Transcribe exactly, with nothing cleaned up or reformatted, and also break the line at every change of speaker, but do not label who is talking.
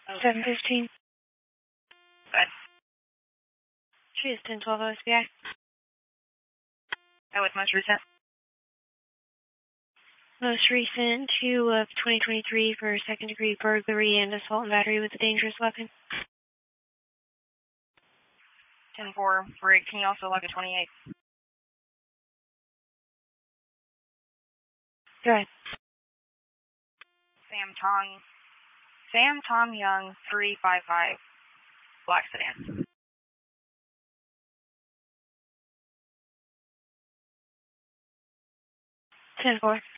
seven fifteen.
Good.
She is ten twelve O S B I.
That was most recent.
Most recent, two of twenty twenty-three for second degree burglary and assault and battery with a dangerous weapon.
ten four, Brig, can you also log a twenty-eight?
Go ahead.
Sam Tong, Sam Tom Young, three five five, black sedan.
ten four.